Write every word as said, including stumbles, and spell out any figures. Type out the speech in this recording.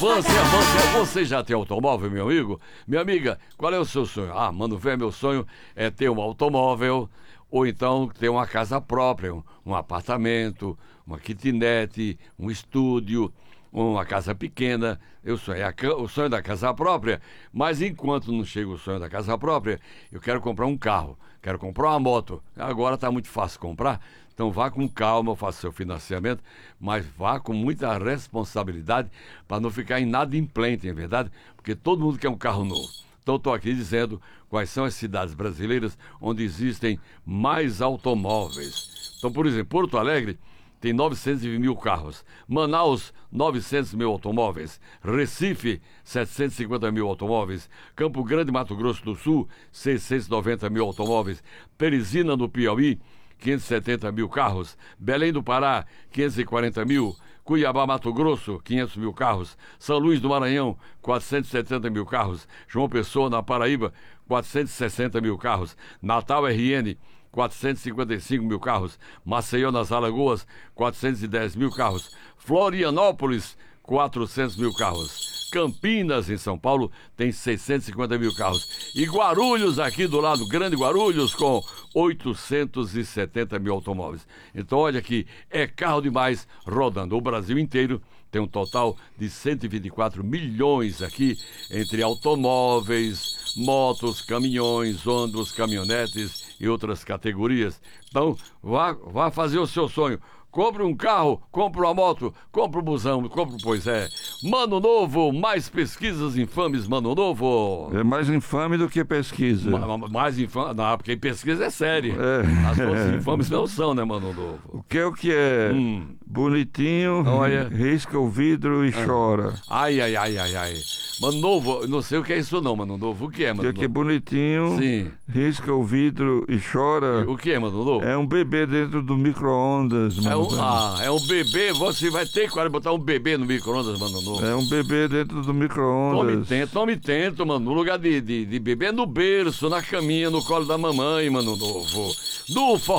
Você, você, você já tem automóvel, meu amigo? Minha amiga, qual é o seu sonho? Ah, mano, velho, meu sonho é ter um automóvel ou então ter uma casa própria, um, um apartamento, uma kitnet, um estúdio, uma casa pequena. Eu sonho, a, o sonho da casa própria, mas enquanto não chega o sonho da casa própria, eu quero comprar um carro, quero comprar uma moto. Agora está muito fácil comprar, então vá com calma, faça seu financiamento, mas vá com muita responsabilidade para não ficar inadimplente, é verdade? Porque todo mundo quer um carro novo. Então estou aqui dizendo quais são as cidades brasileiras onde existem mais automóveis. Então, por exemplo, Porto Alegre tem novecentos mil carros. Manaus, novecentos mil automóveis. Recife, setecentos e cinquenta mil automóveis. Campo Grande, Mato Grosso do Sul, seiscentos e noventa mil automóveis. Teresina, no Piauí, quinhentos e setenta mil carros. Belém do Pará, quinhentos e quarenta mil. Cuiabá, Mato Grosso, quinhentos mil carros. São Luís do Maranhão, quatrocentos e setenta mil carros. João Pessoa, na Paraíba, quatrocentos e sessenta mil carros. Natal, R N, quatrocentos e cinquenta e cinco mil carros. Maceió, nas Alagoas, quatrocentos e dez mil carros. Florianópolis, quatrocentos mil carros. Campinas, em São Paulo, tem seiscentos e cinquenta mil carros. E Guarulhos, aqui do lado, Grande Guarulhos, com oitocentos e setenta mil automóveis. Então, olha aqui, é carro demais rodando. O Brasil inteiro tem um total de cento e vinte e quatro milhões aqui, entre automóveis, motos, caminhões, ônibus, caminhonetes e outras categorias. Então, vá, vá fazer o seu sonho. Compre um carro, compre uma moto, compre um busão, compre, pois é. Mano Novo, mais pesquisas infames, Mano Novo. É mais infame do que pesquisa. Ma, mais infame, não, porque pesquisa é séria. É. As coisas infames não são, né, Mano Novo? O que é o que é? Hum. Bonitinho, Olha. risca o vidro e ah. chora. Ai, ai, ai, ai, ai. Mano Novo, não sei o que é isso não, Mano Novo. O que é, Mano O que é Novo? que é bonitinho, Sim. risca o vidro e chora. O que é, Mano Novo? É um bebê dentro do micro-ondas, É mano. um, ah, é um bebê, você vai ter que botar um bebê no micro-ondas, Mano Novo. É um bebê dentro do Tome micro-ondas. tento, tome tento, mano. No lugar de, de, de bebê, no berço, na caminha, no colo da mamãe, Mano Novo. Do forró.